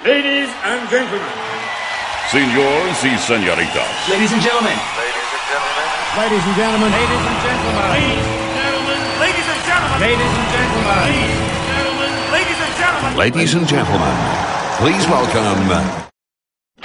Ladies and gentlemen. Señores y señoritas. Ladies and gentlemen. Ladies and gentlemen. Ladies and gentlemen. Ladies and gentlemen. Ladies and gentlemen. Ladies and gentlemen. Ladies and gentlemen, please welcome